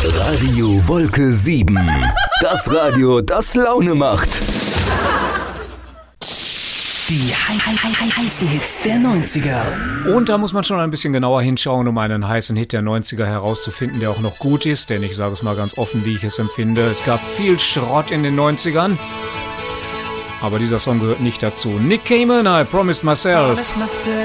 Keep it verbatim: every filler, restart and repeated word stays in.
Radio Wolke sieben. Das Radio, das Laune macht. Die heißen Hits der neunziger. Und da muss man schon ein bisschen genauer hinschauen, um einen heißen Hit der neunziger herauszufinden, der auch noch gut ist. Denn ich sage es mal ganz offen, wie ich es empfinde. Es gab viel Schrott in den neunzigern. Aber dieser Song gehört nicht dazu. Nick Cayman, I Promised Myself.